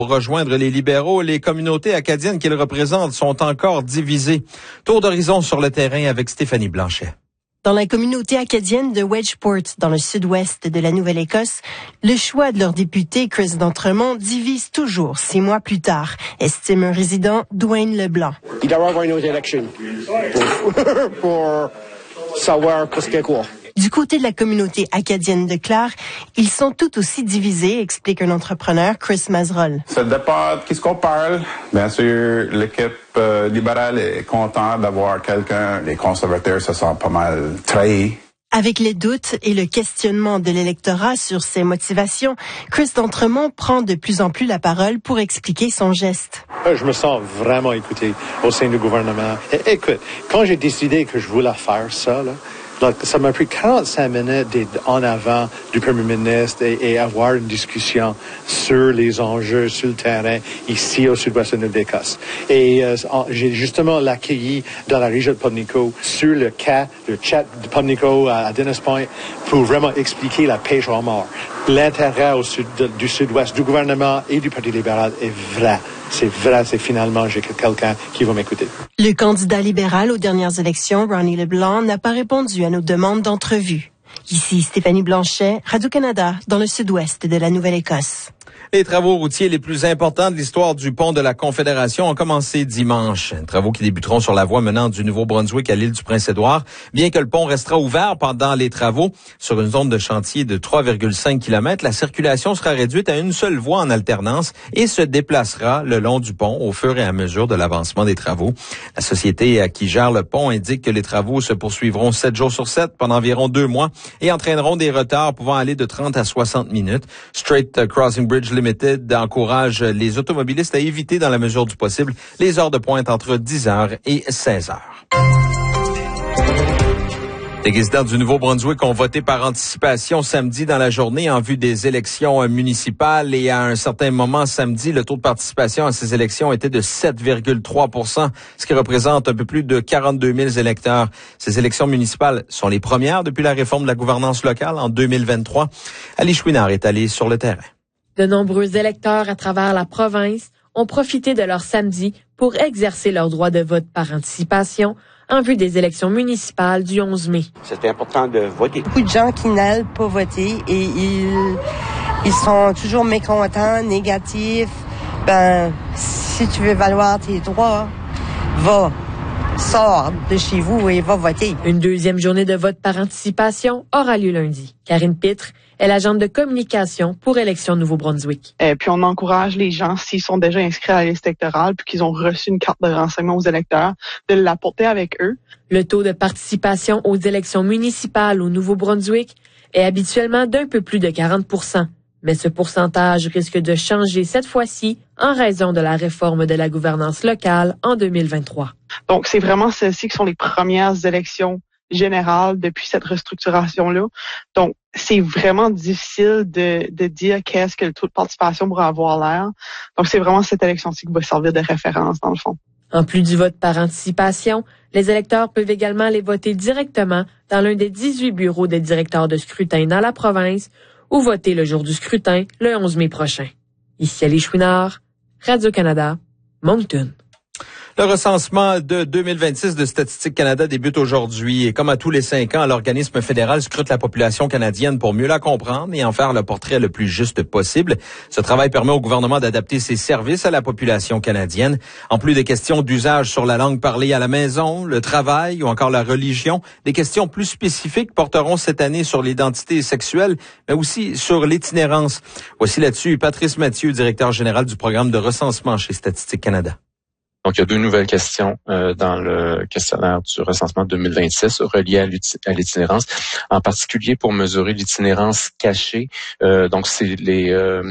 Pour rejoindre les libéraux, les communautés acadiennes qu'ils représentent sont encore divisées. Tour d'horizon sur le terrain avec Stéphanie Blanchet. Dans la communauté acadienne de Wedgeport, dans le sud-ouest de la Nouvelle-Écosse, le choix de leur député Chris d'Entremont divise toujours 6 mois plus tard, estime un résident, Dwayne Leblanc. Il doit y avoir une autre élection pour savoir qu'est-ce qu'il y a quoi. Du côté de la communauté acadienne de Clare, ils sont tout aussi divisés, explique un entrepreneur, Chris Mazerolle. Ça dépend de qui ce qu'on parle. Bien sûr, l'équipe libérale est contente d'avoir quelqu'un. Les conservateurs se sentent pas mal trahis. Avec les doutes et le questionnement de l'électorat sur ses motivations, Chris d'Entremont prend de plus en plus la parole pour expliquer son geste. Je me sens vraiment écouté au sein du gouvernement. Écoute, quand j'ai décidé que je voulais faire ça, ça m'a pris 45 minutes d'être en avant du premier ministre et avoir une discussion sur les enjeux sur le terrain ici au sud-ouest de Nouvelle-Écosse. Et j'ai justement l'accueilli dans la région de Pubnico sur le chat de Pubnico à Dennis Point pour vraiment expliquer la pêche en mort. L'intérêt du sud-ouest du gouvernement et du Parti libéral est vrai. C'est vrai, c'est finalement j'ai quelqu'un qui va m'écouter. Le candidat libéral aux dernières élections, Ronnie Leblanc, n'a pas répondu à nos demandes d'entrevue. Ici Stéphanie Blanchet, Radio-Canada, dans le sud-ouest de la Nouvelle-Écosse. Les travaux routiers les plus importants de l'histoire du pont de la Confédération ont commencé dimanche. Travaux qui débuteront sur la voie menant du Nouveau-Brunswick à l'île du Prince-Édouard, bien que le pont restera ouvert pendant les travaux. Sur une zone de chantier de 3,5 km, la circulation sera réduite à une seule voie en alternance et se déplacera le long du pont au fur et à mesure de l'avancement des travaux. La société qui gère le pont indique que les travaux se poursuivront 7 jours sur 7 pendant environ 2 mois et entraîneront des retards pouvant aller de 30 à 60 minutes. Straight Crossing Bridge Limited encourage les automobilistes à éviter dans la mesure du possible les heures de pointe entre 10h et 16h. Les résidents du Nouveau-Brunswick ont voté par anticipation samedi dans la journée en vue des élections municipales et à un certain moment samedi, le taux de participation à ces élections était de 7,3 %, ce qui représente un peu plus de 42 000 électeurs. Ces élections municipales sont les premières depuis la réforme de la gouvernance locale en 2023. Ali Chouinard est allé sur le terrain. De nombreux électeurs à travers la province ont profité de leur samedi pour exercer leur droit de vote par anticipation en vue des élections municipales du 11 mai. C'est important de voter. Beaucoup de gens qui n'allent pas voter et ils sont toujours mécontents, négatifs. Si tu veux valoir tes droits, sors de chez vous et va voter. Une deuxième journée de vote par anticipation aura lieu lundi. Karine Pitre est l'agente de communication pour Élections Nouveau-Brunswick. Puis on encourage les gens, s'ils sont déjà inscrits à la liste électorale puis qu'ils ont reçu une carte de renseignement aux électeurs, de l'apporter avec eux. Le taux de participation aux élections municipales au Nouveau-Brunswick est habituellement d'un peu plus de 40 %. Mais ce pourcentage risque de changer cette fois-ci en raison de la réforme de la gouvernance locale en 2023. Donc, c'est vraiment celles-ci qui sont les premières élections générales depuis cette restructuration-là. Donc, c'est vraiment difficile de dire qu'est-ce que le taux de participation pourrait avoir l'air. Donc, c'est vraiment cette élection-ci qui va servir de référence, dans le fond. En plus du vote par anticipation, les électeurs peuvent également les voter directement dans l'un des 18 bureaux des directeurs de scrutin dans la province ou voter le jour du scrutin, le 11 mai prochain. Ici Ali Chouinard, Radio-Canada, Moncton. Le recensement de 2026 de Statistique Canada débute aujourd'hui et comme à tous les 5 ans, l'organisme fédéral scrute la population canadienne pour mieux la comprendre et en faire le portrait le plus juste possible. Ce travail permet au gouvernement d'adapter ses services à la population canadienne. En plus des questions d'usage sur la langue parlée à la maison, le travail ou encore la religion, des questions plus spécifiques porteront cette année sur l'identité sexuelle, mais aussi sur l'itinérance. Voici là-dessus Patrice Mathieu, directeur général du programme de recensement chez Statistique Canada. Donc, il y a 2 nouvelles questions dans le questionnaire du recensement 2026 reliées à l'itinérance, en particulier pour mesurer l'itinérance cachée. Donc, c'est les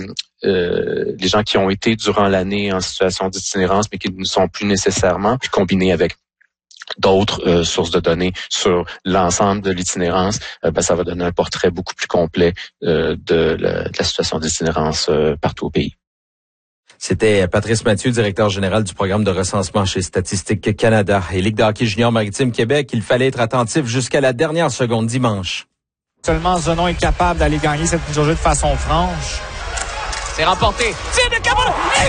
gens qui ont été durant l'année en situation d'itinérance, mais qui ne sont plus nécessairement, puis combinés avec d'autres sources de données sur l'ensemble de l'itinérance, ça va donner un portrait beaucoup plus complet de la situation d'itinérance partout au pays. C'était Patrice Mathieu, directeur général du programme de recensement chez Statistique Canada. Et Ligue de hockey junior Maritime Québec, il fallait être attentif jusqu'à la dernière seconde dimanche. Seulement Zenon est capable d'aller gagner cette mise au jeu de façon franche. C'est remporté. Tir de Cameron.